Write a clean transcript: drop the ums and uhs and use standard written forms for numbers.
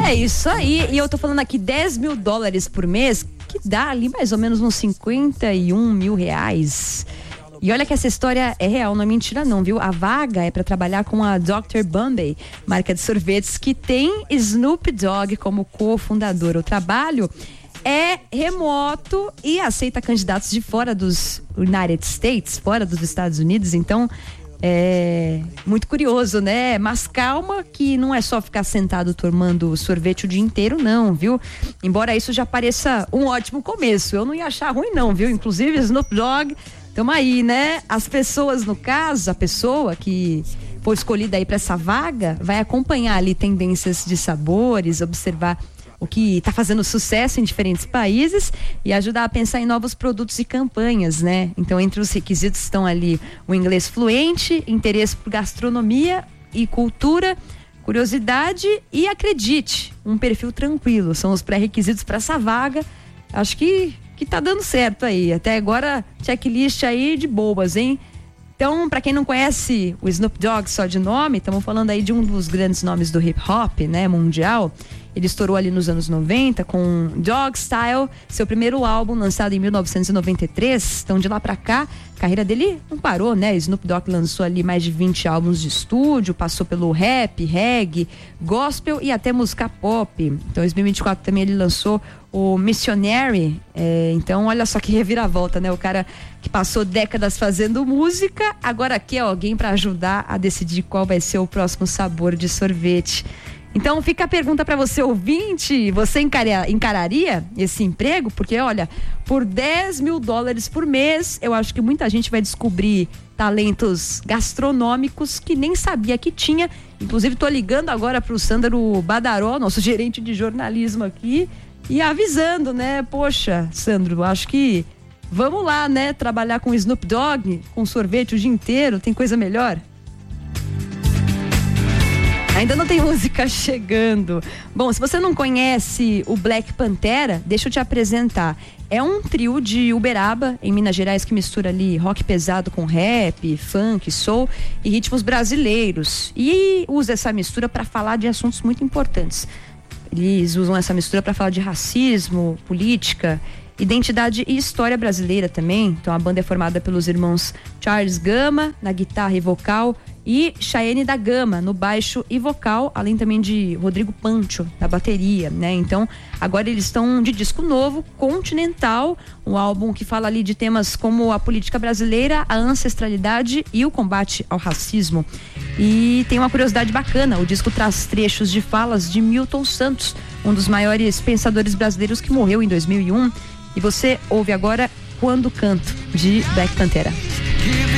É isso aí, e eu tô falando aqui $10 mil por mês, que dá ali mais ou menos uns 51 mil reais. E olha que essa história é real, não é mentira não, viu? A vaga é para trabalhar com a Dr. Bombay, marca de sorvetes que tem Snoop Dogg como cofundador. O trabalho é remoto e aceita candidatos de fora dos United States, fora dos Estados Unidos, então é muito curioso, né? Mas calma que não é só ficar sentado tomando sorvete o dia inteiro, não, viu? Embora isso já pareça um ótimo começo, eu não ia achar ruim não, viu? Inclusive Snoop Dogg, tamo aí, né? As pessoas, no caso, a pessoa que for escolhida aí para essa vaga, vai acompanhar ali tendências de sabores, observar o que está fazendo sucesso em diferentes países e ajudar a pensar em novos produtos e campanhas, né? Então, entre os requisitos estão ali o inglês fluente, interesse por gastronomia e cultura, curiosidade e, acredite, um perfil tranquilo. São os pré-requisitos para essa vaga. Acho que tá dando certo aí. Até agora, checklist aí de boas, hein? Então, para quem não conhece o Snoop Dogg só de nome, estamos falando aí de um dos grandes nomes do hip hop, né, mundial. Ele estourou ali nos anos 90 com Dog Style, seu primeiro álbum lançado em 1993. Então, de lá pra cá, a carreira dele não parou, né? Snoop Dogg lançou ali mais de 20 álbuns de estúdio, passou pelo rap, reggae, gospel e até música pop. Então, em 2024 também ele lançou o Missionary. Então, olha só que reviravolta, né? O cara que passou décadas fazendo música, agora quer alguém para ajudar a decidir qual vai ser o próximo sabor de sorvete. Então fica a pergunta para você, ouvinte, você encararia esse emprego? Porque olha, por $10 mil por mês, eu acho que muita gente vai descobrir talentos gastronômicos que nem sabia que tinha. Inclusive tô ligando agora pro Sandro Badaró, nosso gerente de jornalismo aqui, e avisando, né? Poxa, Sandro, acho que vamos lá, né? Trabalhar com Snoop Dogg, com sorvete o dia inteiro, tem coisa melhor? Ainda não tem música chegando. Bom, se você não conhece o Black Pantera, deixa eu te apresentar. É um trio de Uberaba, em Minas Gerais, que mistura ali rock pesado com rap, funk, soul e ritmos brasileiros. E usa essa mistura para falar de assuntos muito importantes. Eles usam essa mistura para falar de racismo, política, identidade e história brasileira também. Então a banda é formada pelos irmãos Charles Gama na guitarra e vocal e Chayenne da Gama no baixo e vocal, além também de Rodrigo Pancho na bateria, né? Então agora eles estão de disco novo, Continental, um álbum que fala ali de temas como a política brasileira, a ancestralidade e o combate ao racismo. E tem uma curiosidade bacana, o disco traz trechos de falas de Milton Santos, um dos maiores pensadores brasileiros que morreu em 2001. E você ouve agora Quando Canto, de Black Pantera.